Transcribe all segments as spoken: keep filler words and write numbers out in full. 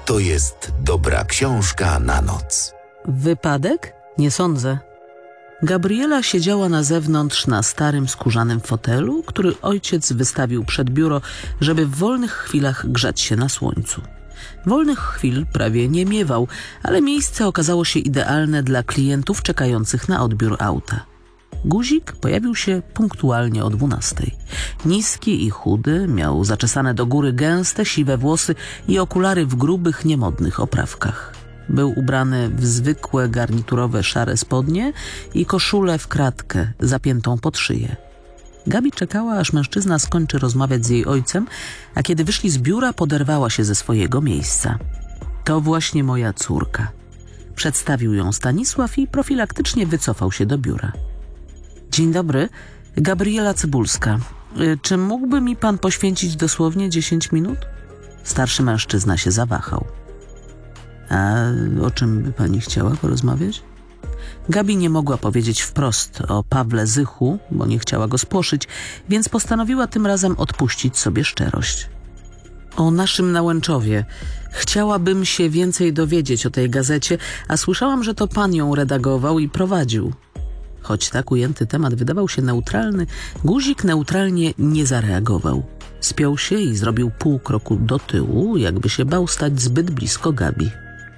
to jest dobra książka na noc. Wypadek? Nie sądzę. Gabriela siedziała na zewnątrz na starym skórzanym fotelu, który ojciec wystawił przed biuro, żeby w wolnych chwilach grzać się na słońcu. Wolnych chwil prawie nie miewał, ale miejsce okazało się idealne dla klientów czekających na odbiór auta. Guzik pojawił się punktualnie o dwunastej. Niski i chudy, miał zaczesane do góry gęste, siwe włosy i okulary w grubych, niemodnych oprawkach. Był ubrany w zwykłe garniturowe szare spodnie i koszulę w kratkę, zapiętą pod szyję. Gabi czekała, aż mężczyzna skończy rozmawiać z jej ojcem, a kiedy wyszli z biura, poderwała się ze swojego miejsca. To właśnie moja córka. Przedstawił ją Stanisław i profilaktycznie wycofał się do biura. Dzień dobry, Gabriela Cybulska. Czy mógłby mi pan poświęcić dosłownie dziesięć minut? Starszy mężczyzna się zawahał. A o czym by pani chciała porozmawiać? Gabi nie mogła powiedzieć wprost o Pawle Zychu, bo nie chciała go spłoszyć, więc postanowiła tym razem odpuścić sobie szczerość. O naszym Nałęczowie. Chciałabym się więcej dowiedzieć o tej gazecie, a słyszałam, że to pan ją redagował i prowadził. Choć tak ujęty temat wydawał się neutralny, Guzik neutralnie nie zareagował. Spiął się i zrobił pół kroku do tyłu, jakby się bał stać zbyt blisko Gabi.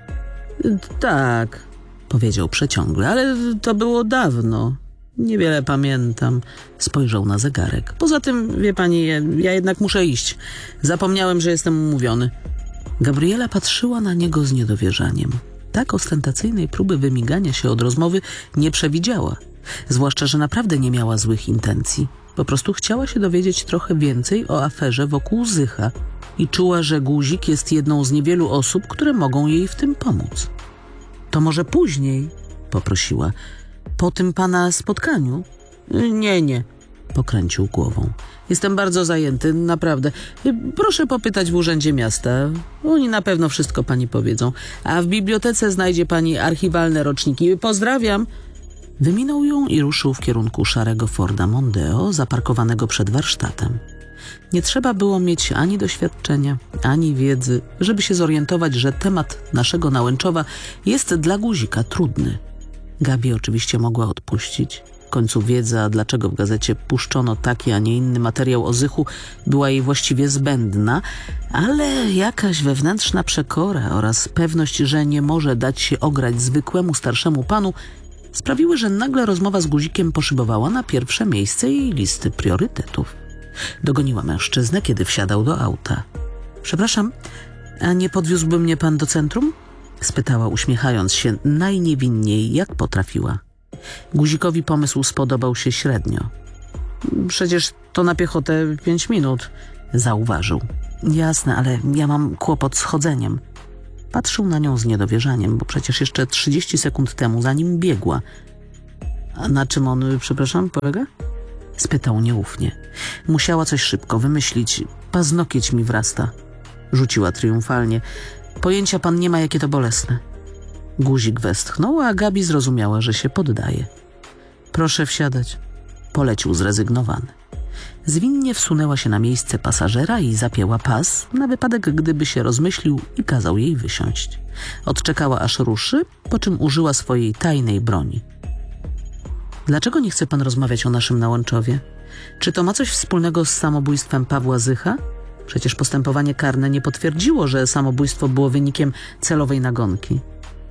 Tak, powiedział przeciągle, ale to było dawno. Niewiele pamiętam. Spojrzał na zegarek. Poza tym, wie pani, ja jednak muszę iść. Zapomniałem, że jestem umówiony. Gabriela patrzyła na niego z niedowierzaniem. Tak ostentacyjnej próby wymigania się od rozmowy nie przewidziała. Zwłaszcza, że naprawdę nie miała złych intencji. Po prostu chciała się dowiedzieć trochę więcej o aferze wokół Zycha i czuła, że Guzik jest jedną z niewielu osób, które mogą jej w tym pomóc. To może później, poprosiła. Po tym pana spotkaniu? Nie, nie, pokręcił głową. Jestem bardzo zajęty, naprawdę. Proszę popytać w urzędzie miasta. Oni na pewno wszystko pani powiedzą. A w bibliotece znajdzie pani archiwalne roczniki. Pozdrawiam. Wyminął ją i ruszył w kierunku szarego Forda Mondeo zaparkowanego przed warsztatem. Nie trzeba było mieć ani doświadczenia, ani wiedzy, żeby się zorientować, że temat naszego Nałęczowa jest dla Guzika trudny. Gabi oczywiście mogła odpuścić. W końcu wiedza, dlaczego w gazecie puszczono taki, a nie inny materiał o Zychu, była jej właściwie zbędna, ale jakaś wewnętrzna przekora oraz pewność, że nie może dać się ograć zwykłemu starszemu panu, sprawiły, że nagle rozmowa z Guzikiem poszybowała na pierwsze miejsce jej listy priorytetów. Dogoniła mężczyznę, kiedy wsiadał do auta. Przepraszam, a nie podwiózłby mnie pan do centrum? Spytała, uśmiechając się najniewinniej, jak potrafiła. Guzikowi pomysł spodobał się średnio. Przecież to na piechotę pięć minut, zauważył. Jasne, ale ja mam kłopot z chodzeniem. Patrzył na nią z niedowierzaniem, bo przecież jeszcze trzydzieści sekund temu za nim biegła. A na czym on, przepraszam, polega? Spytał nieufnie. Musiała coś szybko wymyślić. Paznokieć mi wrasta. Rzuciła triumfalnie. Pojęcia pan nie ma, jakie to bolesne. Guzik westchnął, a Gabi zrozumiała, że się poddaje. Proszę wsiadać. Polecił zrezygnowany. Zwinnie wsunęła się na miejsce pasażera i zapięła pas, na wypadek gdyby się rozmyślił i kazał jej wysiąść. Odczekała, aż ruszy, po czym użyła swojej tajnej broni. Dlaczego nie chce pan rozmawiać o naszym Nałęczowie? Czy to ma coś wspólnego z samobójstwem Pawła Zycha? Przecież postępowanie karne nie potwierdziło, że samobójstwo było wynikiem celowej nagonki.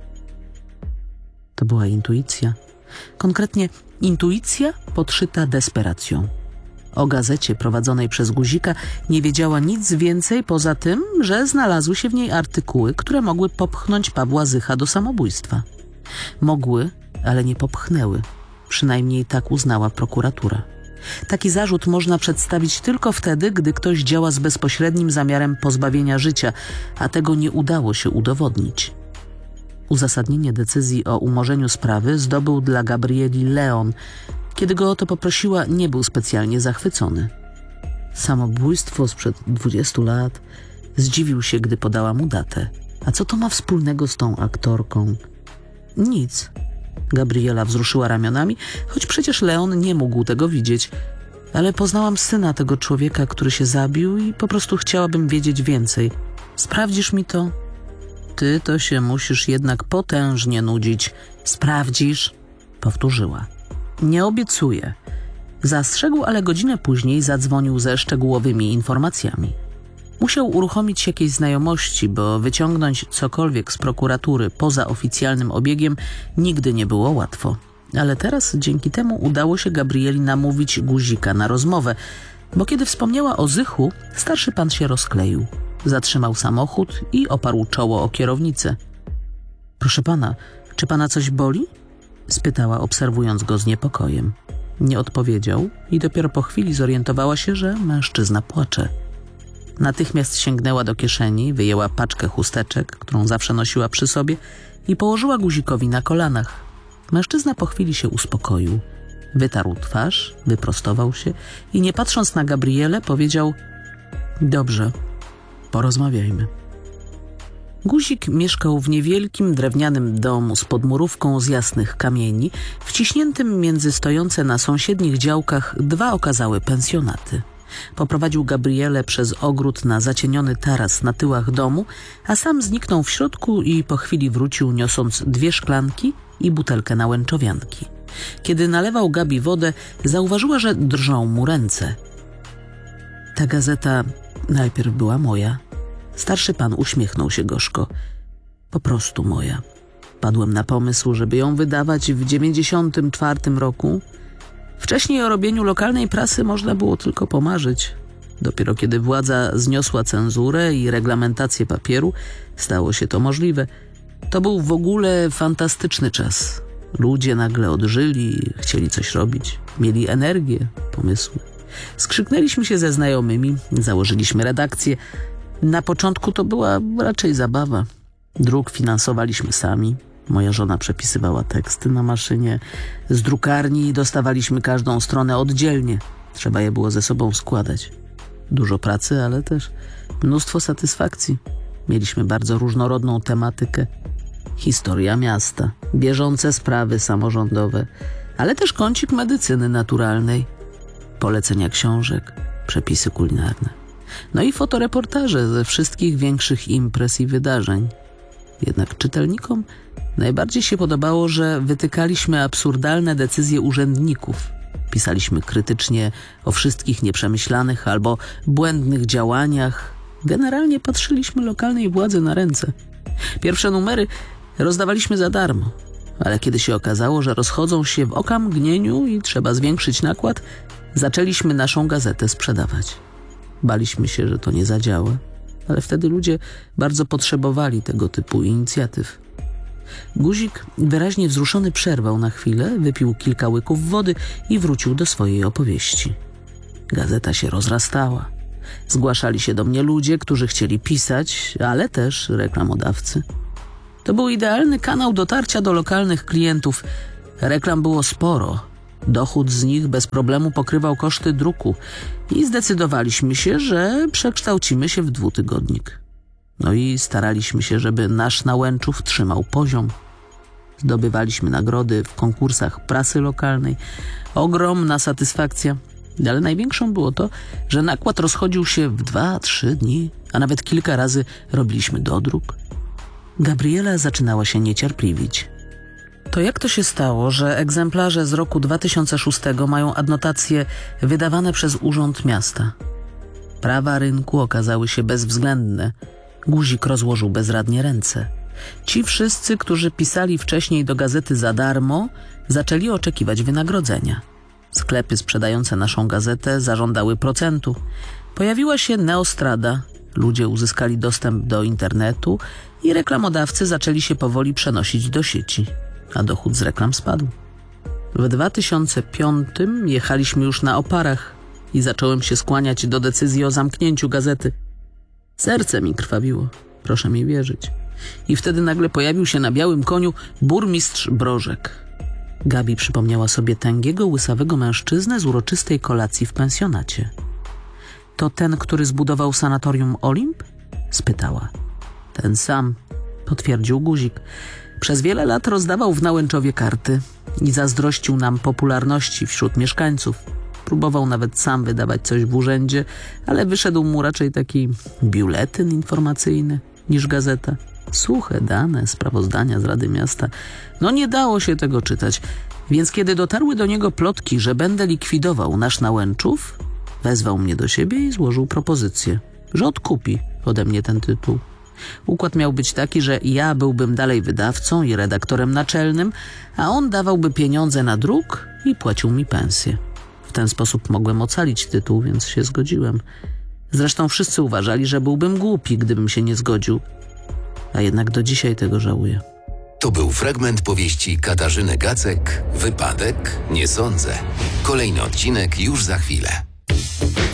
To była intuicja. Konkretnie intuicja podszyta desperacją. O gazecie prowadzonej przez Guzika nie wiedziała nic więcej poza tym, że znalazły się w niej artykuły, które mogły popchnąć Pawła Zycha do samobójstwa. Mogły, ale nie popchnęły. Przynajmniej tak uznała prokuratura. Taki zarzut można przedstawić tylko wtedy, gdy ktoś działa z bezpośrednim zamiarem pozbawienia życia, a tego nie udało się udowodnić. Uzasadnienie decyzji o umorzeniu sprawy zdobył dla Gabrieli Leon. Kiedy go o to poprosiła, nie był specjalnie zachwycony. Samobójstwo sprzed dwudziestu lat. Zdziwił się, gdy podała mu datę. A co to ma wspólnego z tą aktorką? Nic. Gabriela wzruszyła ramionami, choć przecież Leon nie mógł tego widzieć. Ale poznałam syna tego człowieka, który się zabił i po prostu chciałabym wiedzieć więcej. Sprawdzisz mi to? ty to się musisz jednak potężnie nudzić. Sprawdzisz? Powtórzyła. Nie obiecuję. Zastrzegł, ale godzinę później zadzwonił ze szczegółowymi informacjami. Musiał uruchomić jakieś znajomości, bo wyciągnąć cokolwiek z prokuratury poza oficjalnym obiegiem nigdy nie było łatwo. Ale teraz dzięki temu udało się Gabrieli namówić Guzika na rozmowę, bo kiedy wspomniała o Zychu, starszy pan się rozkleił. Zatrzymał samochód i oparł czoło o kierownicę. Proszę pana, czy pana coś boli? Spytała, obserwując go z niepokojem. Nie odpowiedział i dopiero po chwili zorientowała się, że mężczyzna płacze. Natychmiast sięgnęła do kieszeni, wyjęła paczkę chusteczek, którą zawsze nosiła przy sobie i położyła Guzikowi na kolanach. Mężczyzna po chwili się uspokoił. Wytarł twarz, wyprostował się i nie patrząc na Gabrielę powiedział: dobrze, porozmawiajmy. Guzik mieszkał w niewielkim drewnianym domu z podmurówką z jasnych kamieni, wciśniętym między stojące na sąsiednich działkach dwa okazałe pensjonaty. Poprowadził Gabrielę przez ogród na zacieniony taras na tyłach domu, a sam zniknął w środku i po chwili wrócił, niosąc dwie szklanki i butelkę nałęczowianki. Kiedy nalewał Gabi wodę, zauważyła, że drżą mu ręce. Ta gazeta najpierw była moja. Starszy pan uśmiechnął się gorzko. Po prostu moja. Padłem na pomysł, żeby ją wydawać w dziewięćdziesiątym czwartym roku. Wcześniej o robieniu lokalnej prasy można było tylko pomarzyć. Dopiero kiedy władza zniosła cenzurę i reglamentację papieru, stało się to możliwe. To był w ogóle fantastyczny czas. Ludzie nagle odżyli, chcieli coś robić. Mieli energię, pomysły. Skrzyknęliśmy się ze znajomymi, założyliśmy redakcję. Na początku to była raczej zabawa. Druk finansowaliśmy sami. Moja żona przepisywała teksty na maszynie. Z drukarni dostawaliśmy każdą stronę oddzielnie. Trzeba je było ze sobą składać. Dużo pracy, ale też mnóstwo satysfakcji. Mieliśmy bardzo różnorodną tematykę. Historia miasta, bieżące sprawy samorządowe, ale też kącik medycyny naturalnej, polecenia książek, przepisy kulinarne. No i fotoreportaże ze wszystkich większych imprez i wydarzeń. Jednak czytelnikom najbardziej się podobało, że wytykaliśmy absurdalne decyzje urzędników. Pisaliśmy krytycznie o wszystkich nieprzemyślanych albo błędnych działaniach. Generalnie patrzyliśmy lokalnej władzy na ręce. Pierwsze numery rozdawaliśmy za darmo, ale kiedy się okazało, że rozchodzą się w okamgnieniu i trzeba zwiększyć nakład, zaczęliśmy naszą gazetę sprzedawać. Baliśmy się, że to nie zadziała, ale wtedy ludzie bardzo potrzebowali tego typu inicjatyw. Guzik, wyraźnie wzruszony, przerwał na chwilę, wypił kilka łyków wody i wrócił do swojej opowieści. Gazeta się rozrastała. Zgłaszali się do mnie ludzie, którzy chcieli pisać, ale też reklamodawcy. To był idealny kanał dotarcia do lokalnych klientów. Reklam było sporo. Dochód z nich bez problemu pokrywał koszty druku i zdecydowaliśmy się, że przekształcimy się w dwutygodnik. No i staraliśmy się, żeby nasz Nałęczów trzymał poziom. Zdobywaliśmy nagrody w konkursach prasy lokalnej. Ogromna satysfakcja. Ale największą było to, że nakład rozchodził się w dwa, trzy dni, a nawet kilka razy robiliśmy dodruk. Gabriela zaczynała się niecierpliwić. To jak to się stało, że egzemplarze z roku dwa tysiące szóstego mają adnotacje wydawane przez Urząd Miasta? Prawa rynku okazały się bezwzględne. Guzik rozłożył bezradnie ręce. Ci wszyscy, którzy pisali wcześniej do gazety za darmo, zaczęli oczekiwać wynagrodzenia. Sklepy sprzedające naszą gazetę zażądały procentu. Pojawiła się Neostrada. Ludzie uzyskali dostęp do internetu i reklamodawcy zaczęli się powoli przenosić do sieci, a dochód z reklam spadł. W dwa tysiące piątym jechaliśmy już na oparach i zacząłem się skłaniać do decyzji o zamknięciu gazety. Serce mi krwawiło, proszę mi wierzyć. I wtedy nagle pojawił się na białym koniu burmistrz Brożek. Gabi przypomniała sobie tęgiego, łysawego mężczyznę z uroczystej kolacji w pensjonacie. To ten, który zbudował sanatorium Olimp? Spytała. Ten sam, potwierdził Guzik. Przez wiele lat rozdawał w Nałęczowie karty i zazdrościł nam popularności wśród mieszkańców. Próbował nawet sam wydawać coś w urzędzie, ale wyszedł mu raczej taki biuletyn informacyjny niż gazeta. Suche dane, sprawozdania z Rady Miasta. No nie dało się tego czytać. Więc kiedy dotarły do niego plotki, że będę likwidował nasz Nałęczów, wezwał mnie do siebie i złożył propozycję, że odkupi ode mnie ten tytuł. Układ miał być taki, że ja byłbym dalej wydawcą i redaktorem naczelnym, a on dawałby pieniądze na druk i płacił mi pensję. W ten sposób mogłem ocalić tytuł, więc się zgodziłem. Zresztą wszyscy uważali, że byłbym głupi, gdybym się nie zgodził. A jednak do dzisiaj tego żałuję. To był fragment powieści Katarzyny Gacek, Wypadek? Nie sądzę. Kolejny odcinek już za chwilę.